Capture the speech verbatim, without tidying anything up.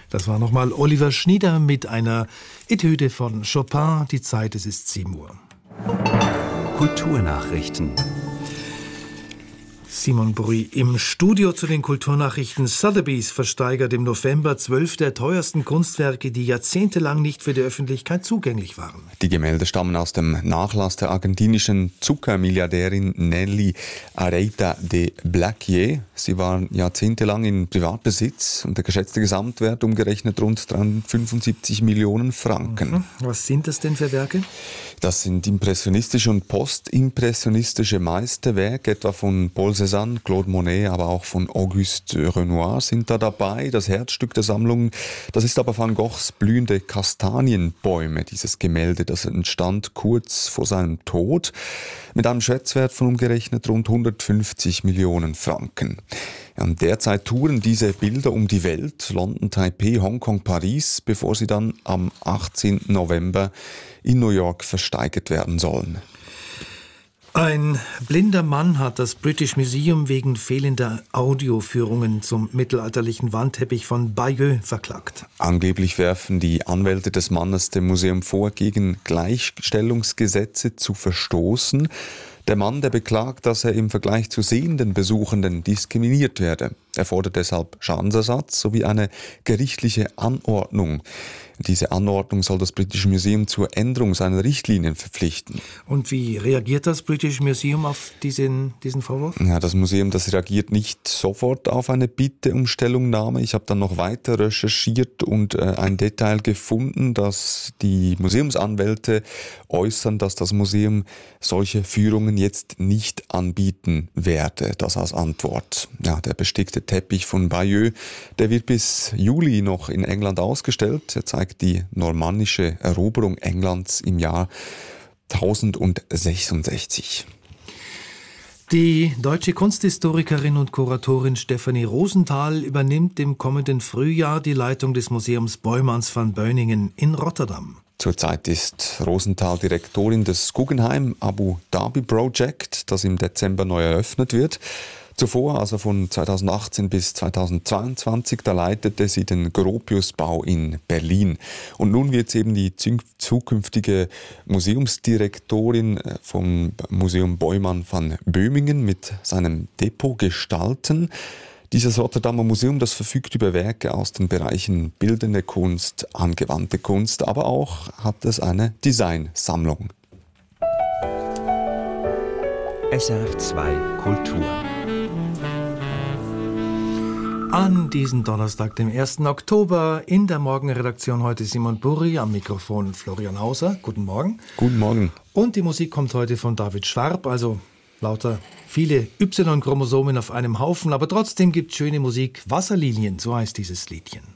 Das war nochmal Oliver Schnieder mit einer Etüde von Chopin. Die Zeit, es ist sieben Uhr. Kulturnachrichten. Simon Bruy im Studio zu den Kulturnachrichten. Sotheby's versteigert im November zwölf der teuersten Kunstwerke, die jahrzehntelang nicht für die Öffentlichkeit zugänglich waren. Die Gemälde stammen aus dem Nachlass der argentinischen Zuckermilliardärin Nelly Areita de Blaquier. Sie waren jahrzehntelang in Privatbesitz und der geschätzte Gesamtwert umgerechnet rund dreihundertfünfundsiebzig Millionen Franken. Mhm. Was sind das denn für Werke? Das sind impressionistische und postimpressionistische Meisterwerke, etwa von Paul Cézanne, Claude Monet, aber auch von Auguste Renoir sind da dabei. Das Herzstück der Sammlung, das ist aber Van Goghs blühende Kastanienbäume. Dieses Gemälde, das entstand kurz vor seinem Tod mit einem Schätzwert von umgerechnet rund hundertfünfzig Millionen Franken. Ja, und derzeit touren diese Bilder um die Welt, London, Taipei, Hongkong, Paris, bevor sie dann am achtzehnten November in New York versteigert werden sollen. Ein blinder Mann hat das British Museum wegen fehlender Audioführungen zum mittelalterlichen Wandteppich von Bayeux verklagt. Angeblich werfen die Anwälte des Mannes dem Museum vor, gegen Gleichstellungsgesetze zu verstoßen. Der Mann, der beklagt, dass er im Vergleich zu sehenden Besuchenden diskriminiert werde. Er fordert deshalb Schadensersatz sowie eine gerichtliche Anordnung. Diese Anordnung soll das British Museum zur Änderung seiner Richtlinien verpflichten. Und wie reagiert das British Museum auf diesen, diesen Vorwurf? Ja, das Museum, das reagiert nicht sofort auf eine Bitte um Stellungnahme. Ich habe dann noch weiter recherchiert und äh, ein Detail gefunden, dass die Museumsanwälte äußern, dass das Museum solche Führungen jetzt nicht anbieten werde. Das als Antwort. Ja, der bestickte Teppich von Bayeux, der wird bis Juli noch in England ausgestellt. Er zeigt die normannische Eroberung Englands im Jahr tausendsechsundsechzig. Die deutsche Kunsthistorikerin und Kuratorin Stefanie Rosenthal übernimmt im kommenden Frühjahr die Leitung des Museums Boijmans van Beuningen in Rotterdam. Zurzeit ist Rosenthal Direktorin des Guggenheim Abu Dhabi Project, das im Dezember neu eröffnet wird. Zuvor, also von zweitausendachtzehn bis zweitausendzweiundzwanzig, da leitete sie den Gropiusbau in Berlin. Und nun wird sie eben die zukünftige Museumsdirektorin vom Museum Boijman van Beuningen mit seinem Depot gestalten. Dieses Rotterdamer Museum, das verfügt über Werke aus den Bereichen bildende Kunst, angewandte Kunst, aber auch hat es eine Designsammlung. S R F zwei Kultur. An diesem Donnerstag, dem ersten Oktober, in der Morgenredaktion heute Simon Bruy, am Mikrofon Florian Hauser. Guten Morgen. Guten Morgen. Und die Musik kommt heute von David Schwarb, also lauter viele Y-Chromosomen auf einem Haufen, aber trotzdem gibt schöne Musik. Wasserlilien, so heißt dieses Liedchen.